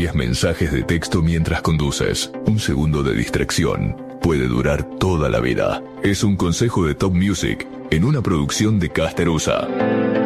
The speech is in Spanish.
envíes mensajes de texto mientras conduces. Un segundo de distracción puede durar toda la vida. Es un consejo de Top Music en una producción de Caster USA.